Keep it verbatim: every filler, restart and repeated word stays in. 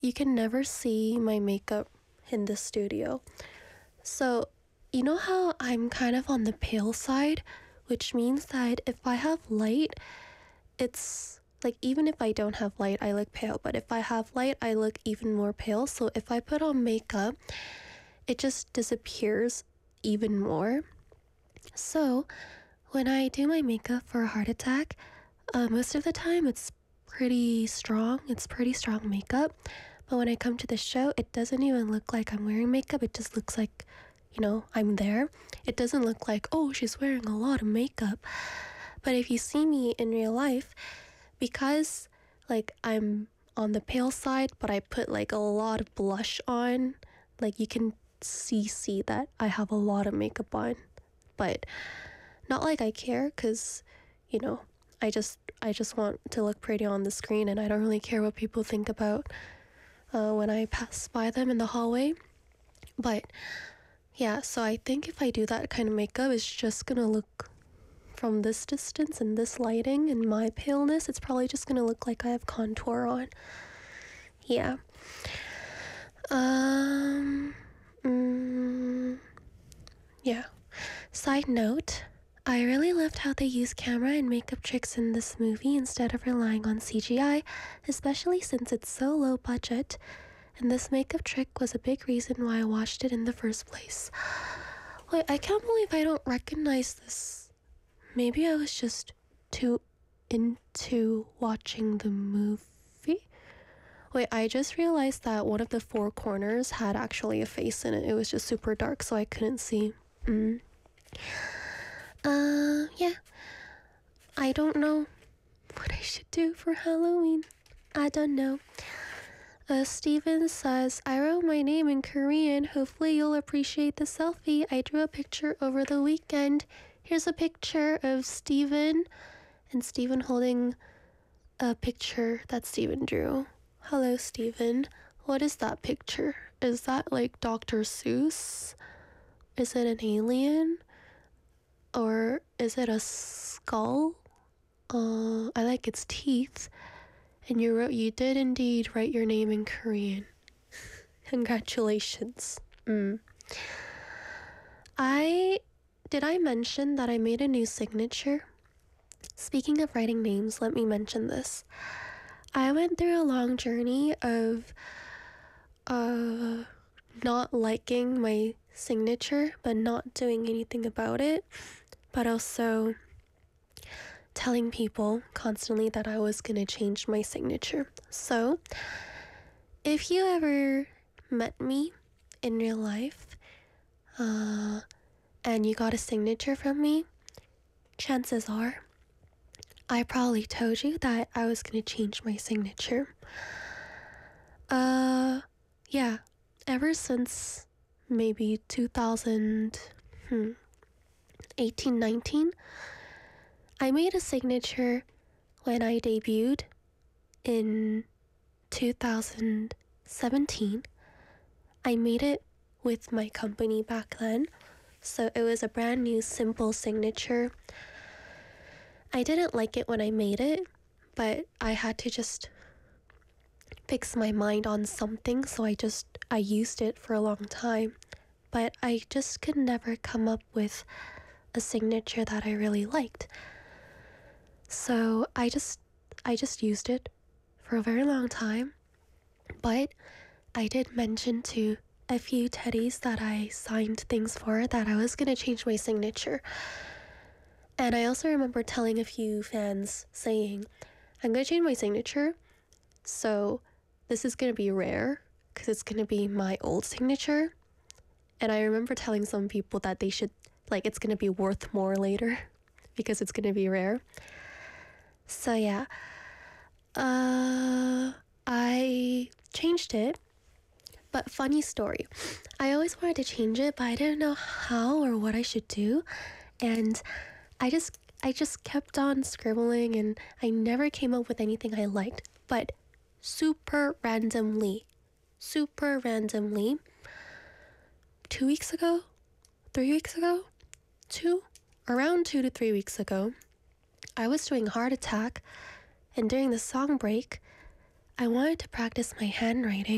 you can never see my makeup in the studio. So, you know how I'm kind of on the pale side, which means that if I have light, it's like even if I don't have light, I look pale. But if I have light, I look even more pale. So if I put on makeup, it just disappears even more. So when I do my makeup for a heart attack, uh, most of the time it's pretty strong. It's pretty strong makeup. But when I come to the show, it doesn't even look like I'm wearing makeup. It just looks like, you know, I'm there. It doesn't look like, oh, she's wearing a lot of makeup. But if you see me in real life, because like I'm on the pale side, but I put like a lot of blush on, like you can see see that I have a lot of makeup on. But not like I care, because, you know, I just I just want to look pretty on the screen, and I don't really care what people think about uh, when I pass by them in the hallway. But yeah, so I think if I do that kind of makeup, it's just gonna look, from this distance and this lighting and my paleness, it's probably just gonna look like I have contour on. Yeah. Um. Mm, yeah. Side note, I really loved how they used camera and makeup tricks in this movie instead of relying on C G I, especially since it's so low budget. And this makeup trick was a big reason why I watched it in the first place. Wait, I can't believe I don't recognize this. Maybe I was just too into watching the movie? Wait, I just realized that one of the four corners had actually a face in it. It was just super dark, so I couldn't see. Mm. Uh, yeah. I don't know what I should do for Halloween. I don't know. Uh, Steven says, I wrote my name in Korean. Hopefully you'll appreciate the selfie. I drew a picture over the weekend. Here's a picture of Steven, and Steven holding a picture that Steven drew. Hello, Steven. What is that picture? Is that like Doctor Seuss? Is it an alien? Or is it a skull? Uh, I like its teeth. And you wrote, you did indeed write your name in Korean. Congratulations. Mm. I, did I mention that I made a new signature? Speaking of writing names, let me mention this. I went through a long journey of uh, not liking my signature, but not doing anything about it, but also telling people constantly that I was going to change my signature. So, if you ever met me in real life, uh, and you got a signature from me, chances are I probably told you that I was going to change my signature. Uh, yeah, ever since maybe two thousand eighteen, nineteen, I made a signature when I debuted in two thousand seventeen. I made it with my company back then, so it was a brand new simple signature. I didn't like it when I made it, but I had to just fix my mind on something, so I just I used it for a long time. But I just could never come up with a signature that I really liked. So I just I just used it for a very long time. But I did mention to a few teddies that I signed things for that I was gonna change my signature. And I also remember telling a few fans saying, I'm gonna change my signature, so this is gonna be rare because it's gonna be my old signature. And I remember telling some people that they should, like, it's gonna be worth more later because it's gonna be rare. So yeah, uh, I changed it, but funny story. I always wanted to change it, but I didn't know how or what I should do, and I just I just kept on scribbling, and I never came up with anything I liked. But super randomly, super randomly, two weeks ago, three weeks ago, two, around two to three weeks ago, I was doing Heart Attack, and during the song break, I wanted to practice my handwriting.